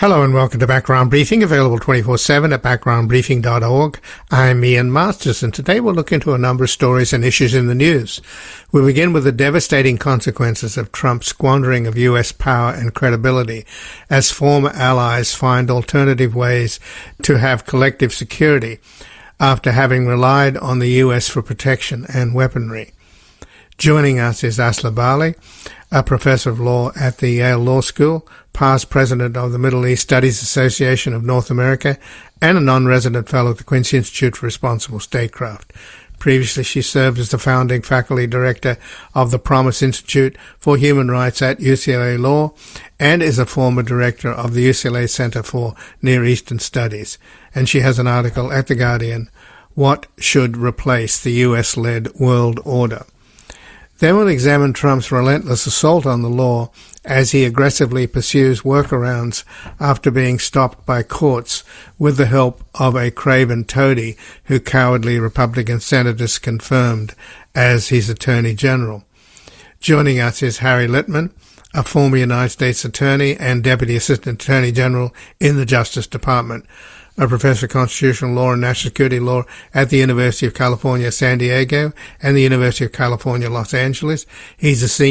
Hello and welcome to Background Briefing, available 24/7 at backgroundbriefing.org. I'm Ian Masters, and today we'll look into a number of stories and issues in the news. We'll begin with the devastating consequences of Trump's squandering of U.S. power and credibility as former allies find alternative ways to have collective security after having relied on the U.S. for protection and weaponry. Joining us is Asli Bali, a professor of law at the Yale Law School, past president of the Middle East Studies Association of North America, and a non-resident fellow at the Quincy Institute for Responsible Statecraft. Previously, she served as the founding faculty director of the Promise Institute for Human Rights at UCLA Law and is a former director of the UCLA Center for Near Eastern Studies. And she has an article at The Guardian, What Should Replace the U.S.-Led World Order? Then we'll examine Trump's relentless assault on the law as he aggressively pursues workarounds after being stopped by courts with the help of a craven toady who cowardly Republican senators confirmed as his Attorney General. Joining us is Harry Litman, a former United States Attorney and Deputy Assistant Attorney General in the Justice Department, a professor of constitutional law and national security law at the University of California, San Diego, and the University of California, Los Angeles. He's a senior